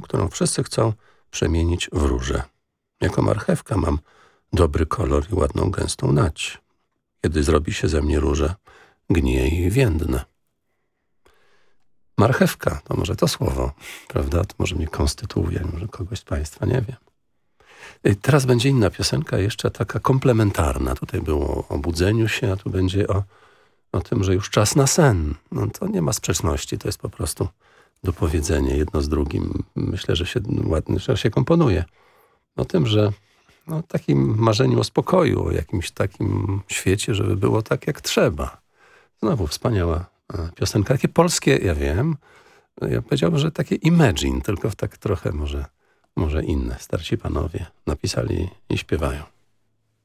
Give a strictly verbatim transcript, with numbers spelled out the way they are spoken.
marchewką, którą wszyscy chcą przemienić w różę. Jako marchewka mam dobry kolor i ładną, gęstą nać. Kiedy zrobi się ze mnie róża, gniję i więdnę. Marchewka, to może to słowo, prawda? To może mnie konstytuuje, może kogoś z Państwa, nie wiem. I teraz będzie inna piosenka, jeszcze taka komplementarna. Tutaj było o budzeniu się, a tu będzie o, o tym, że już czas na sen. No to nie ma sprzeczności, to jest po prostu dopowiedzenie jedno z drugim. Myślę, że się ładnie, że się komponuje. O tym, że no, takim marzeniu o spokoju, o jakimś takim świecie, żeby było tak jak trzeba. Znowu wspaniała piosenka. Takie polskie, ja wiem, ja powiedziałbym, że takie Imagine, tylko w tak trochę może, może inne. Starsi panowie napisali i śpiewają.